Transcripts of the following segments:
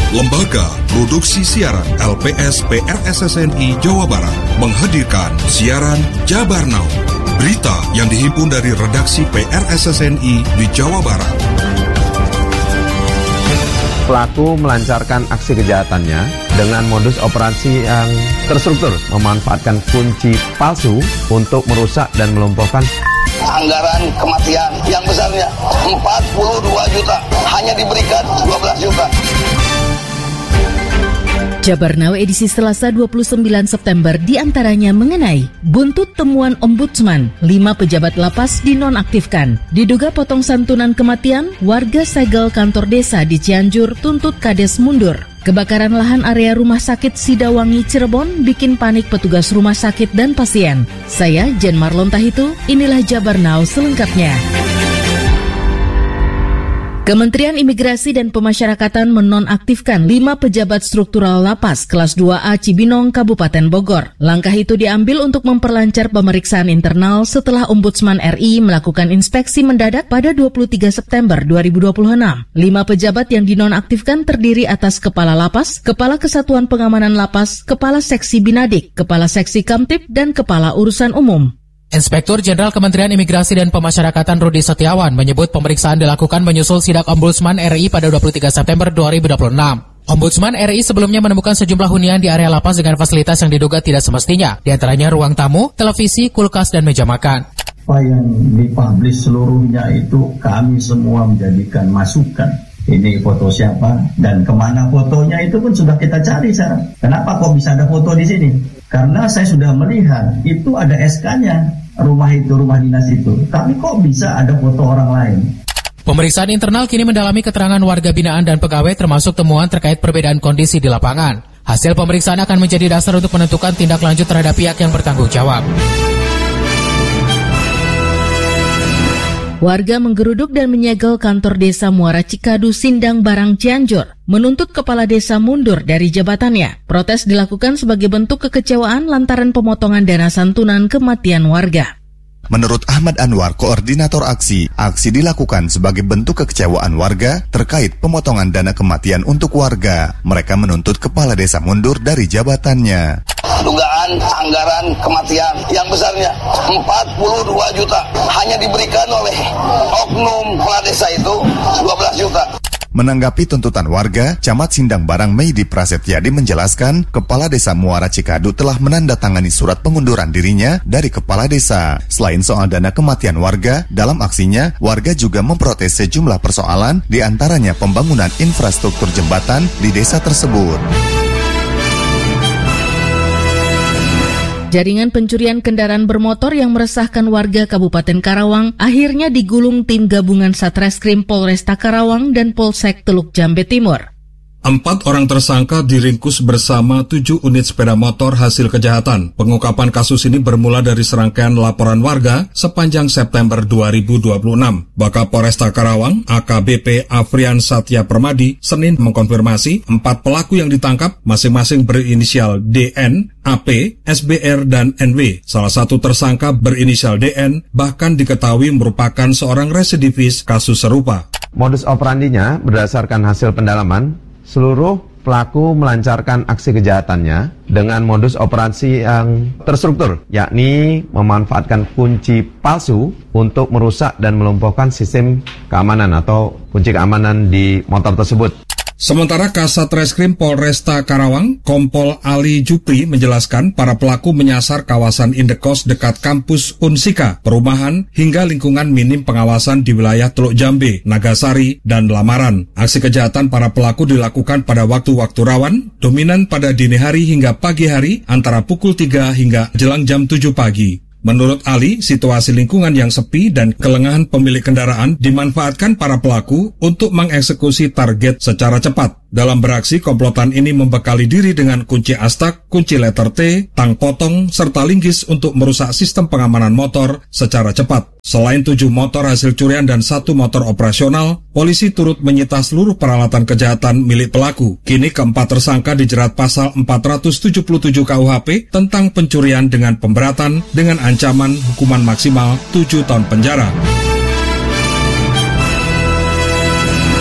Lembaga Produksi Siaran LPS PRSSNI Jawa Barat menghadirkan siaran Jabar Now, berita yang dihimpun dari redaksi PRSSNI di Jawa Barat. Pelaku melancarkan aksi kejahatannya dengan modus operasi yang terstruktur, memanfaatkan kunci palsu untuk merusak dan melumpuhkan anggaran kematian yang besarnya 42 juta hanya diberikan 12 juta. Jabar Now edisi Selasa 29 September diantaranya mengenai buntut temuan Ombudsman, 5 pejabat lapas dinonaktifkan. Diduga potong santunan kematian, warga segel kantor desa di Cianjur tuntut Kades mundur. Kebakaran lahan area Rumah Sakit Sidawangi Cirebon bikin panik petugas rumah sakit dan pasien. Saya Jen Marlon Tahitu, inilah Jabar Now selengkapnya. Kementerian Imigrasi dan Pemasyarakatan menonaktifkan 5 pejabat struktural lapas kelas 2A Cibinong, Kabupaten Bogor. Langkah itu diambil untuk memperlancar pemeriksaan internal setelah Ombudsman RI melakukan inspeksi mendadak pada 23 September 2026. 5 pejabat yang dinonaktifkan terdiri atas Kepala Lapas, Kepala Kesatuan Pengamanan Lapas, Kepala Seksi Binadik, Kepala Seksi Kamtib, dan Kepala Urusan Umum. Inspektur Jenderal Kementerian Imigrasi dan Pemasyarakatan Rudi Setiawan menyebut pemeriksaan dilakukan menyusul sidak Ombudsman RI pada 23 September 2026. Ombudsman RI sebelumnya menemukan sejumlah hunian di area lapas dengan fasilitas yang diduga tidak semestinya, di antaranya ruang tamu, televisi, kulkas, dan meja makan. Apa yang dipublish seluruhnya itu kami semua menjadikan masukan. Ini foto siapa dan kemana fotonya itu pun sudah kita cari sekarang. Kenapa kok bisa ada foto di sini? Karena saya sudah melihat itu ada SK-nya, rumah dinas itu. Tapi kok bisa ada foto orang lain? Pemeriksaan internal kini mendalami keterangan warga binaan dan pegawai termasuk temuan terkait perbedaan kondisi di lapangan. Hasil pemeriksaan akan menjadi dasar untuk menentukan tindak lanjut terhadap pihak yang bertanggung jawab. Warga menggeruduk dan menyegel kantor desa Muara Cikadu, Sindang Barang, Cianjur, menuntut kepala desa mundur dari jabatannya. Protes dilakukan sebagai bentuk kekecewaan lantaran pemotongan dana santunan kematian warga. Menurut Ahmad Anwar, koordinator aksi dilakukan sebagai bentuk kekecewaan warga terkait pemotongan dana kematian untuk warga. Mereka menuntut kepala desa mundur dari jabatannya. Dugaan anggaran kematian yang besarnya 42 juta hanya diberikan oleh oknum kepala desa itu 12 juta. Menanggapi tuntutan warga, Camat Sindang Barang Meidi Prasetyadi menjelaskan, Kepala Desa Muara Cikadu telah menandatangani surat pengunduran dirinya dari Kepala Desa. Selain soal dana kematian warga, dalam aksinya, warga juga memprotes sejumlah persoalan, diantaranya pembangunan infrastruktur jembatan di desa tersebut. Jaringan pencurian kendaraan bermotor yang meresahkan warga Kabupaten Karawang akhirnya digulung tim gabungan Satreskrim Polresta Karawang dan Polsek Teluk Jambe Timur. 4 orang tersangka diringkus bersama 7 unit sepeda motor hasil kejahatan. Pengungkapan kasus ini bermula dari serangkaian laporan warga sepanjang September 2026. Wakapolresta Karawang, AKBP Afrian Satya Permadi, Senin mengkonfirmasi 4 pelaku yang ditangkap masing-masing berinisial DN, AP, SBR, dan NW. Salah satu tersangka berinisial DN bahkan diketahui merupakan seorang residivis kasus serupa. Modus operandinya berdasarkan hasil pendalaman, seluruh pelaku melancarkan aksi kejahatannya dengan modus operasi yang terstruktur, yakni memanfaatkan kunci palsu untuk merusak dan melumpuhkan sistem keamanan atau kunci keamanan di motor tersebut. Sementara Kasat Reskrim Polresta Karawang, Kompol Ali Jupri menjelaskan para pelaku menyasar kawasan indekos dekat kampus Unsika, perumahan, hingga lingkungan minim pengawasan di wilayah Teluk Jambe, Nagasari, dan Lamaran. Aksi kejahatan para pelaku dilakukan pada waktu-waktu rawan, dominan pada dini hari hingga pagi hari antara pukul 3 hingga jelang jam 7 pagi. Menurut Ali, situasi lingkungan yang sepi dan kelengahan pemilik kendaraan dimanfaatkan para pelaku untuk mengeksekusi target secara cepat. Dalam beraksi, komplotan ini membekali diri dengan kunci astak, kunci letter T, tang potong, serta linggis untuk merusak sistem pengamanan motor secara cepat. Selain 7 motor hasil curian dan 1 motor operasional, polisi turut menyita seluruh peralatan kejahatan milik pelaku. Kini keempat tersangka dijerat pasal 477 KUHP tentang pencurian dengan pemberatan dengan ancaman hukuman maksimal 7 tahun penjara.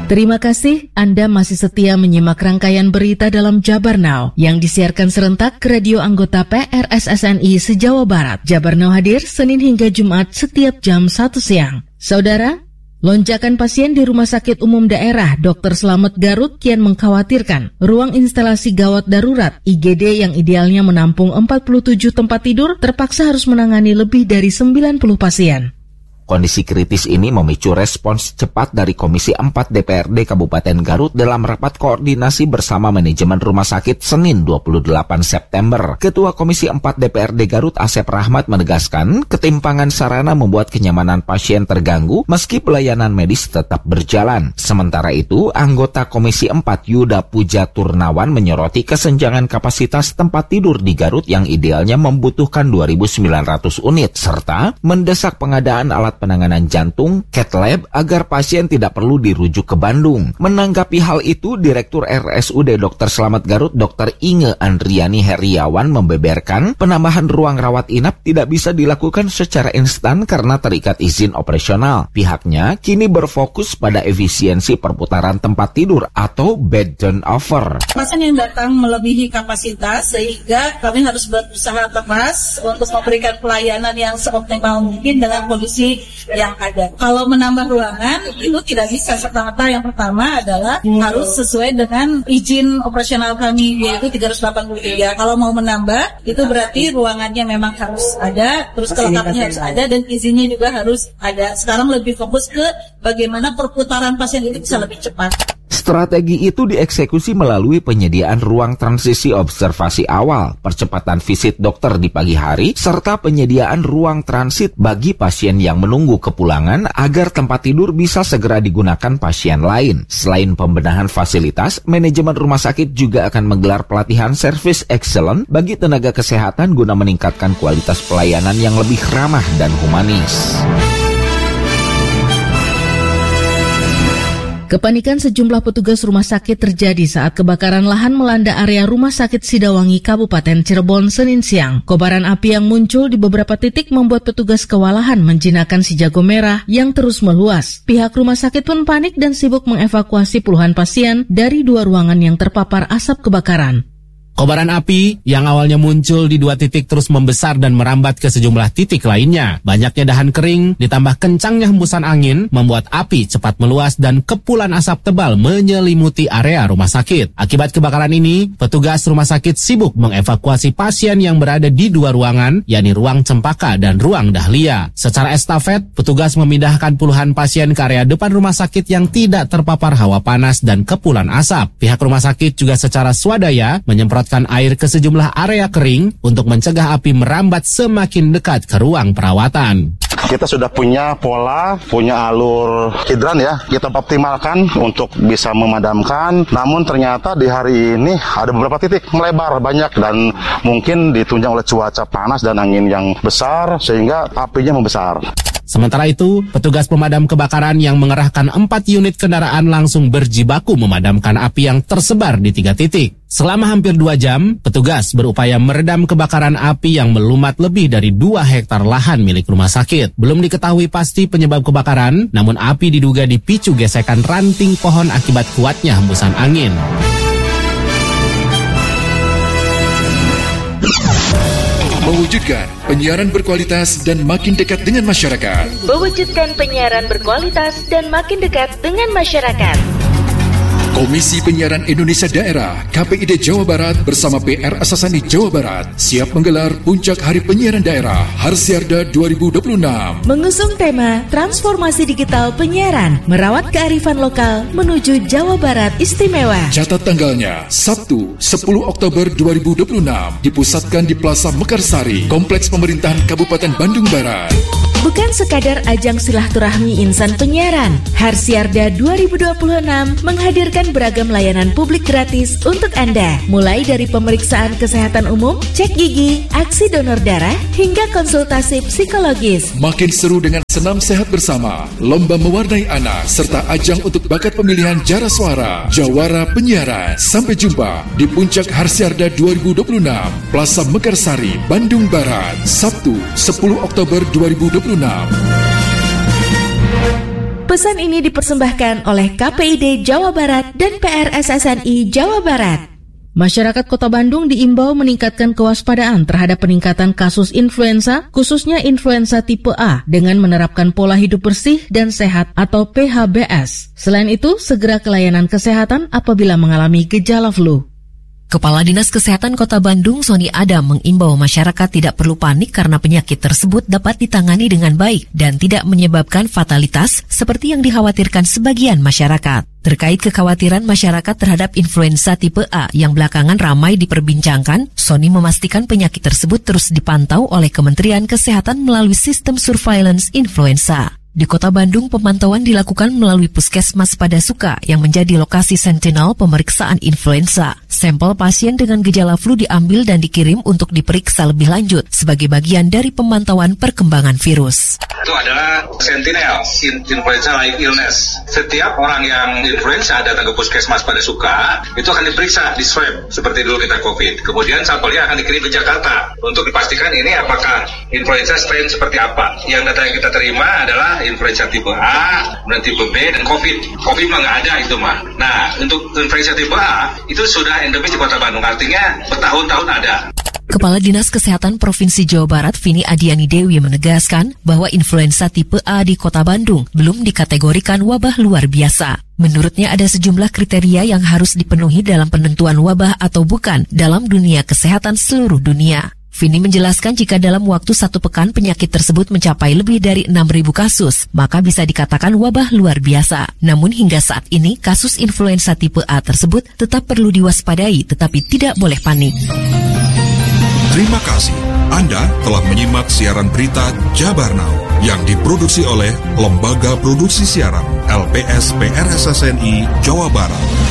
Terima kasih Anda masih setia menyimak rangkaian berita dalam Jabar Now yang disiarkan serentak ke radio anggota PRSSNI se-Jawa Barat. Jabar Now hadir Senin hingga Jumat setiap jam 1 siang. Saudara, lonjakan pasien di Rumah Sakit Umum Daerah Dr. Slamet Garut kian mengkhawatirkan. Ruang instalasi gawat darurat IGD yang idealnya menampung 47 tempat tidur terpaksa harus menangani lebih dari 90 pasien. Kondisi kritis ini memicu respons cepat dari Komisi 4 DPRD Kabupaten Garut dalam rapat koordinasi bersama manajemen rumah sakit Senin 28 September. Ketua Komisi 4 DPRD Garut Asep Rahmat menegaskan ketimpangan sarana membuat kenyamanan pasien terganggu meski pelayanan medis tetap berjalan. Sementara itu, anggota Komisi 4 Yuda Puja Turnawan menyoroti kesenjangan kapasitas tempat tidur di Garut yang idealnya membutuhkan 2.900 unit serta mendesak pengadaan alat penanganan jantung, cath lab, agar pasien tidak perlu dirujuk ke Bandung. Menanggapi hal itu, Direktur RSUD Dr. Slamet Garut Dr. Inge Andriani Heriawan membeberkan penambahan ruang rawat inap tidak bisa dilakukan secara instan karena terikat izin operasional. Pihaknya kini berfokus pada efisiensi perputaran tempat tidur atau bed turnover. Pasien yang datang melebihi kapasitas sehingga kami harus berusaha keras untuk memberikan pelayanan yang seoptimal mungkin dengan kondisi yang ada. Kalau menambah ruangan itu tidak bisa serta-merta. Yang pertama adalah harus sesuai dengan izin operasional kami yaitu 383. Kalau mau menambah itu berarti ruangannya memang harus ada, terus kelengkapannya harus ada dan izinnya juga harus ada. Sekarang lebih fokus ke bagaimana perputaran pasien itu bisa lebih cepat. Strategi itu dieksekusi melalui penyediaan ruang transisi observasi awal, percepatan visit dokter di pagi hari, serta penyediaan ruang transit bagi pasien yang menunggu kepulangan agar tempat tidur bisa segera digunakan pasien lain. Selain pembenahan fasilitas, manajemen rumah sakit juga akan menggelar pelatihan service excellent bagi tenaga kesehatan guna meningkatkan kualitas pelayanan yang lebih ramah dan humanis. Kepanikan sejumlah petugas rumah sakit terjadi saat kebakaran lahan melanda area Rumah Sakit Sidawangi, Kabupaten Cirebon, Senin siang. Kobaran api yang muncul di beberapa titik membuat petugas kewalahan menjinakkan si jago merah yang terus meluas. Pihak rumah sakit pun panik dan sibuk mengevakuasi puluhan pasien dari 2 ruangan yang terpapar asap kebakaran. Kobaran api yang awalnya muncul di 2 titik terus membesar dan merambat ke sejumlah titik lainnya. Banyaknya dahan kering ditambah kencangnya hembusan angin membuat api cepat meluas dan kepulan asap tebal menyelimuti area rumah sakit. Akibat kebakaran ini, petugas rumah sakit sibuk mengevakuasi pasien yang berada di 2 ruangan, yakni ruang Cempaka dan ruang Dahlia. Secara estafet, petugas memindahkan puluhan pasien ke area depan rumah sakit yang tidak terpapar hawa panas dan kepulan asap. Pihak rumah sakit juga secara swadaya menyemprot air ke sejumlah area kering untuk mencegah api merambat semakin dekat ke ruang perawatan. Kita sudah punya pola, punya alur hidran ya, kita optimalkan untuk bisa memadamkan. Namun ternyata di hari ini ada beberapa titik melebar banyak dan mungkin ditunjang oleh cuaca panas dan angin yang besar sehingga apinya membesar. Sementara itu, petugas pemadam kebakaran yang mengerahkan 4 unit kendaraan langsung berjibaku memadamkan api yang tersebar di 3 titik. Selama hampir 2 jam, petugas berupaya meredam kebakaran api yang melumat lebih dari 2 hektar lahan milik rumah sakit. Belum diketahui pasti penyebab kebakaran, namun api diduga dipicu gesekan ranting pohon akibat kuatnya hembusan angin. Mewujudkan penyiaran berkualitas dan makin dekat dengan masyarakat. Mewujudkan penyiaran berkualitas dan makin dekat dengan masyarakat. Komisi Penyiaran Indonesia Daerah KPID Jawa Barat bersama PRSSNI Jawa Barat siap menggelar Puncak Hari Penyiaran Daerah Harsiarda 2026. Mengusung tema Transformasi Digital Penyiaran, Merawat Kearifan Lokal Menuju Jawa Barat Istimewa. Catat tanggalnya, Sabtu 10 Oktober 2026, dipusatkan di Plaza Mekarsari, Kompleks Pemerintahan Kabupaten Bandung Barat. Bukan sekadar ajang silaturahmi insan penyiaran, Harsiarda 2026 menghadirkan beragam layanan publik gratis untuk Anda. Mulai dari pemeriksaan kesehatan umum, cek gigi, aksi donor darah, hingga konsultasi psikologis. Makin seru dengan senam sehat bersama, lomba mewarnai anak, serta ajang untuk bakat pemilihan jara suara, Jawara Penyiaran. Sampai jumpa di Puncak Harsiarda 2026, Plaza Mekarsari, Bandung Barat, Sabtu 10 Oktober 2026. Pesan ini dipersembahkan oleh KPID Jawa Barat dan PRSSNI Jawa Barat. Masyarakat Kota Bandung diimbau meningkatkan kewaspadaan terhadap peningkatan kasus influenza, khususnya influenza tipe A, dengan menerapkan pola hidup bersih dan sehat atau PHBS. Selain itu, segera ke layanan kesehatan apabila mengalami gejala flu. Kepala Dinas Kesehatan Kota Bandung, Sony Adam, mengimbau masyarakat tidak perlu panik karena penyakit tersebut dapat ditangani dengan baik dan tidak menyebabkan fatalitas seperti yang dikhawatirkan sebagian masyarakat. Terkait kekhawatiran masyarakat terhadap influenza tipe A yang belakangan ramai diperbincangkan, Sony memastikan penyakit tersebut terus dipantau oleh Kementerian Kesehatan melalui sistem surveillance influenza. Di Kota Bandung, pemantauan dilakukan melalui Puskesmas Padasuka yang menjadi lokasi sentinel pemeriksaan influenza. Sampel pasien dengan gejala flu diambil dan dikirim untuk diperiksa lebih lanjut sebagai bagian dari pemantauan perkembangan virus. Itu adalah sentinel, influenza like illness. Setiap orang yang influenza datang ke Puskesmas Padasuka, itu akan diperiksa, di swab, seperti dulu kita COVID. Kemudian sampelnya akan dikirim ke Jakarta untuk dipastikan ini apakah influenza strain seperti apa. Yang data yang kita terima adalah influenza tipe A, kemudian tipe B, dan COVID. COVID mah nggak ada itu mah. Nah, untuk influenza tipe A, itu sudah endemis di Kota Bandung, artinya bertahun-tahun ada. Kepala Dinas Kesehatan Provinsi Jawa Barat, Vini Adiani Dewi, menegaskan bahwa influenza tipe A di Kota Bandung belum dikategorikan wabah luar biasa. Menurutnya ada sejumlah kriteria yang harus dipenuhi dalam penentuan wabah atau bukan dalam dunia kesehatan seluruh dunia. Vini menjelaskan jika dalam waktu 1 pekan penyakit tersebut mencapai lebih dari 6.000 kasus, maka bisa dikatakan wabah luar biasa. Namun hingga saat ini kasus influenza tipe A tersebut tetap perlu diwaspadai, tetapi tidak boleh panik. Terima kasih. Anda telah menyimak siaran berita Jabar Now yang diproduksi oleh Lembaga Produksi Siaran LPS PRSSNI Jawa Barat.